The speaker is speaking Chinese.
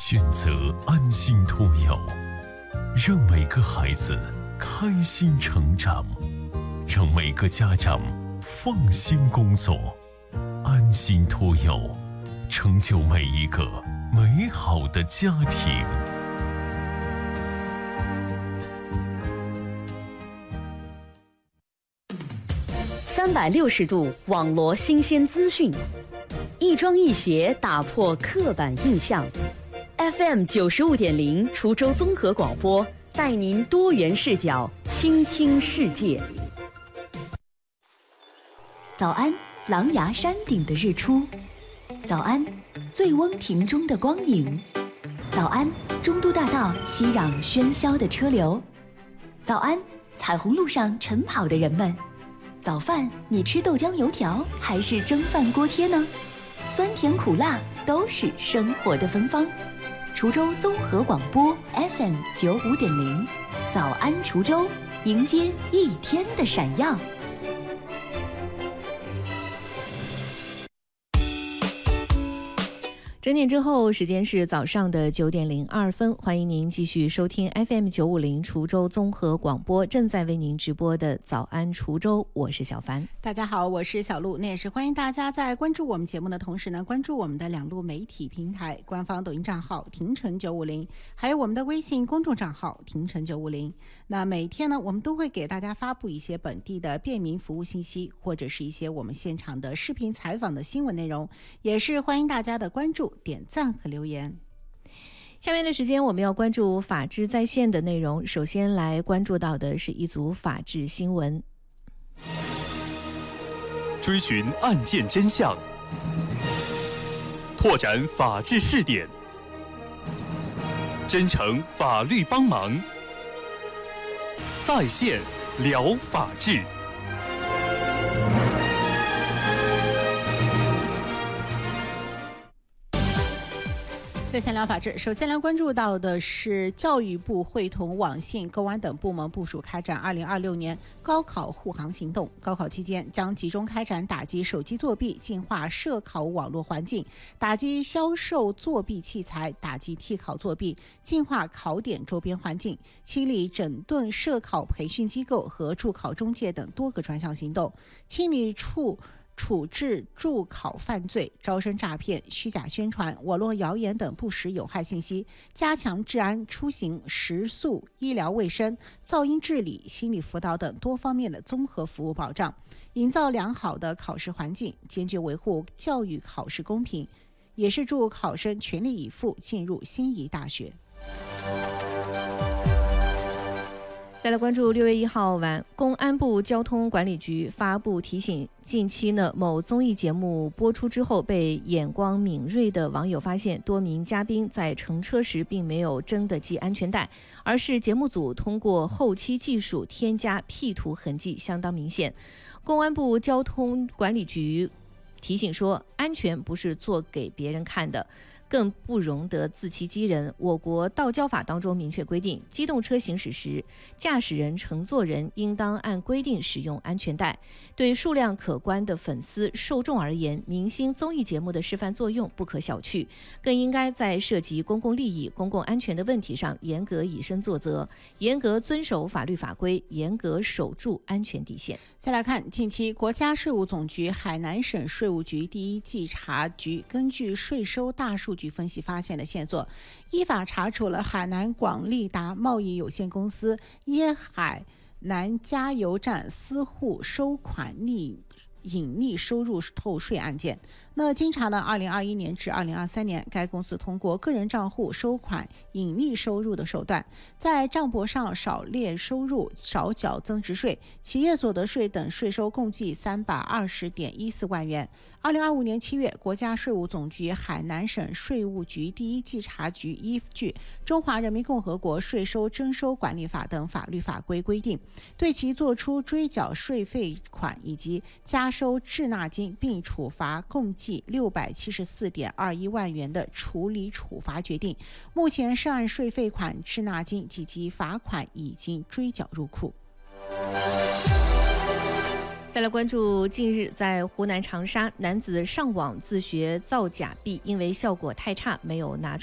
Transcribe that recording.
选择安心托幼，让每个孩子开心成长，让每个家长放心工作。安心托幼，成就每一个美好的家庭。 360度网罗新鲜资讯，一庄一协打破刻板印象。FM 95.0滁州综合广播带您多元视角倾听世界。 早安，狼牙山顶的日出；早安，醉翁亭中的光影；早安，中都大道熙攘喧嚣的车流；早安，彩虹路上晨跑的人们。早饭你吃豆浆油条还是蒸饭锅贴呢？酸甜苦辣都是生活的芬芳。滁州综合广播 FM 95.0，早安滁州，迎接一天的闪耀。 整点之后，时间是早上的9点02分，欢迎您继续收听 FM 950滁州综合广播正在为您直播的早安滁州，我是小凡。 大家好，我是小璐。那也是欢迎大家在关注我们节目的同时呢，关注我们的两路媒体平台，官方抖音账号廷城950，还有我们的微信公众账号廷城950。那每天呢，我们都会给大家发布一些本地的便民服务信息，或者是一些我们现场的视频采访的新闻内容，也是欢迎大家的关注、点赞和留言。 下面的时间我们要关注法治在线的内容，首先来关注到的是一组法治新闻。 追寻案件真相，拓展法治试点，真诚法律帮忙，在线聊法治。 在线聊法治，首先来关注到的是教育部会同网信、公安等部门部署开展2026年高考护航行动。高考期间将集中开展打击手机作弊、净化涉考网络环境，打击销售作弊器材，打击替考作弊，净化考点周边环境，清理整顿涉考培训机构和助考中介等多个专项行动，清理处置助考犯罪、招生诈骗、虚假宣传、网络谣言等不实有害信息，加强治安、出行、食宿、医疗卫生、噪音治理、心理辅导等多方面的综合服务保障，营造良好的考试环境，坚决维护教育考试公平，也是助考生全力以赴进入心仪大学。 再来关注6月1号晚，公安部交通管理局发布提醒，近期某综艺节目播出之后，被眼光敏锐的网友发现，多名嘉宾在乘车时并没有真的系安全带，而是节目组通过后期技术添加 P 图痕迹，相当明显。公安部交通管理局提醒说，安全不是做给别人看的，更不容得自欺欺人。我国道交法当中明确规定，机动车行驶时，驾驶人、乘坐人应当按规定使用安全带。对数量可观的粉丝受众而言，明星综艺节目的示范作用不可小觑，更应该在涉及公共利益、公共安全的问题上严格以身作则，严格遵守法律法规，严格守住安全底线。 再来看，近期国家税务总局海南省税务局第一稽查局根据税收大数据分析发现的线索，依法查处了海南广利达贸易有限公司耶海南加油站私户收款隐匿收入透税案件。那经查了2021年至2023年，该公司通过个人账户收款隐匿收入的手段，在账簿上少列收入、少缴增值税、企业所得税等税收共计320.14万元。2025年7月，国家税务总局海南省税务局第一稽查局依据《中华人民共和国税收征收管理法》等法律法规规定，对其作出追缴税费款以及加收滞纳金，并处罚共计674.21万元的处理处罚决定。目前涉案税费款、滞纳金及其罚款已经追缴入库。 再来关注近日在湖南长沙，男子上网自学造假币，因为效果太差，没有拿出